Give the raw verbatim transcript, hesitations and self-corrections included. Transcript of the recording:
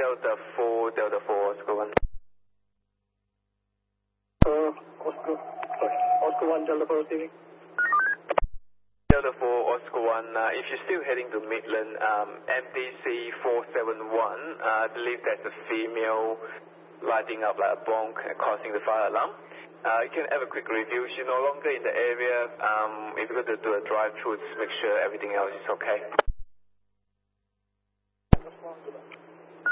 Delta four, Delta four, Oscar one. Uh, Oscar, sorry, Oscar one, Delta four receiving. Delta four, Oscar one, uh, if you're still heading to Midland, um, M D C four seven one, uh, I believe that's a female lighting up like a bonk and causing the fire alarm. Uh, you can have a quick review. She's no longer in the area. Um, if you're going to do a drive-through, just make sure everything else is okay.